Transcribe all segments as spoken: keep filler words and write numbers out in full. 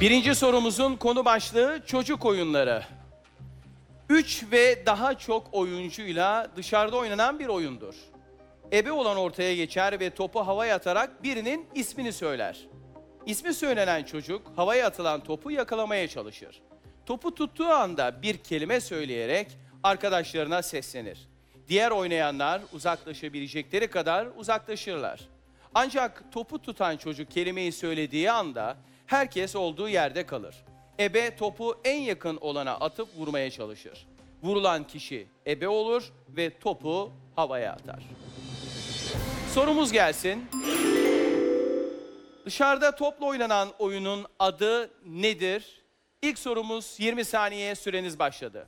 Birinci sorumuzun konu başlığı çocuk oyunları. Üç ve daha çok oyuncuyla dışarıda oynanan bir oyundur. Ebe olan ortaya geçer ve topu havaya atarak birinin ismini söyler. İsmi söylenen çocuk havaya atılan topu yakalamaya çalışır. Topu tuttuğu anda bir kelime söyleyerek arkadaşlarına seslenir. Diğer oynayanlar uzaklaşabilecekleri kadar uzaklaşırlar. Ancak topu tutan çocuk kelimeyi söylediği anda herkes olduğu yerde kalır. Ebe topu en yakın olana atıp vurmaya çalışır. Vurulan kişi ebe olur ve topu havaya atar. Sorumuz gelsin. Dışarıda topla oynanan oyunun adı nedir? İlk sorumuz yirmi saniye, süreniz başladı.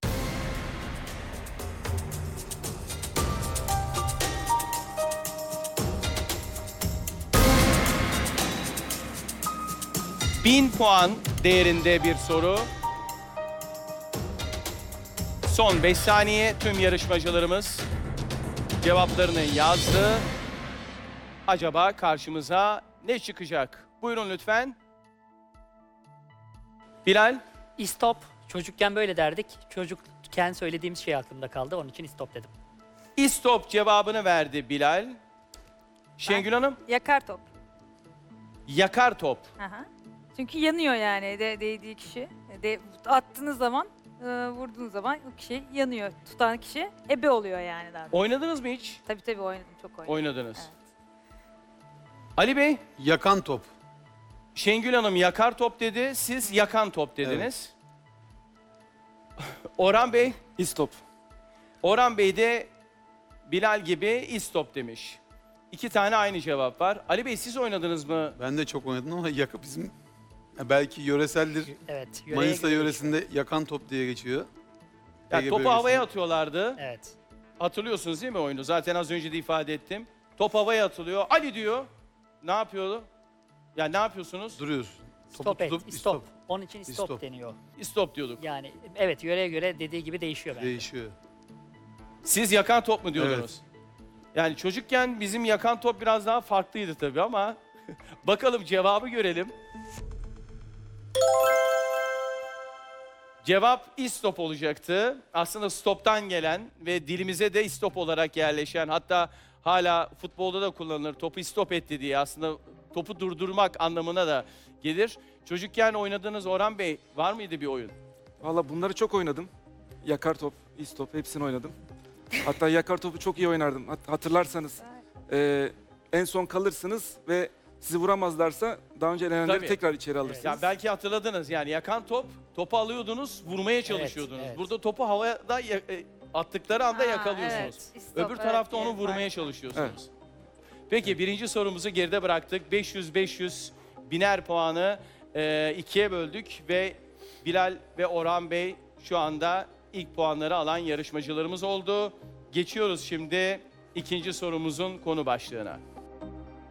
Bin puan değerinde bir soru. Son beş saniye, tüm yarışmacılarımız cevaplarını yazdı. Acaba karşımıza ne çıkacak? Buyurun lütfen. Bilal, İstop. Çocukken böyle derdik. Çocukken söylediğimiz şey aklımda kaldı. Onun için istop dedim. istop cevabını verdi Bilal. Şengül Hanım, Yakar top. yakar top. Aha. Çünkü yanıyor yani de, değdiği kişi. De, attığınız zaman, e, vurduğunuz zaman o kişi yanıyor. Tutan kişi ebe oluyor yani. Daha doğrusu. Oynadınız mı hiç? Tabii tabii oynadım, çok oynadım. Oynadınız. Evet. Ali Bey, Yakan top. Şengül Hanım yakar top dedi, siz yakan top dediniz. Orhan Bey, İstop. Orhan Bey de Bilal gibi istop demiş. İki tane aynı cevap var. Ali Bey siz oynadınız mı? Ben de çok oynadım ama yaka bizim ya belki yöreseldir. Evet. yöreye Manisa göre yöresinde yakan top diye geçiyor. Ya, Ege topu bölgesinde. havaya atıyorlardı. değişiyor. Evet. Hatırlıyorsunuz değil mi oyunu? Zaten az önce de ifade ettim. Top havaya atılıyor. Ali diyor. Ne yapıyordu? Ya ne yapıyorsunuz? Duruyorsun. Topu Stop et. tutup İstop. Onun için istop, İstop. deniyor. İstop diyorduk. Yani evet, yöreye göre dediği gibi değişiyor bence. Değişiyor. Siz yakan top mu diyordunuz? Yani çocukken bizim yakan top biraz daha farklıydı tabii ama bakalım cevabı görelim. Cevap istop olacaktı. Aslında stoptan gelen ve dilimize de istop olarak yerleşen, hatta hala futbolda da kullanılır. Topu istop etti diye, aslında topu durdurmak anlamına da gelir. Çocukken oynadığınız Orhan Bey var mıydı bir oyun? Valla bunları çok oynadım. Yakar top, istop hepsini oynadım. Hatta yakar topu çok iyi oynardım. Hat- hatırlarsanız e, en son kalırsınız ve sizi vuramazlarsa daha önce elenenleri Tabii. tekrar içeri alırsınız. Ya belki hatırladınız, yani yakan top, topu alıyordunuz, vurmaya çalışıyordunuz. evet. Burada topu havada ya- e, attıkları anda Aa, yakalıyorsunuz. evet, istop, Öbür evet, tarafta onu evet, vurmaya var. çalışıyorsunuz. Peki birinci sorumuzu geride bıraktık. beş yüz beş yüz biner puanı e, ikiye böldük ve Bilal ve Orhan Bey şu anda ilk puanları alan yarışmacılarımız oldu. Geçiyoruz şimdi ikinci sorumuzun konu başlığına.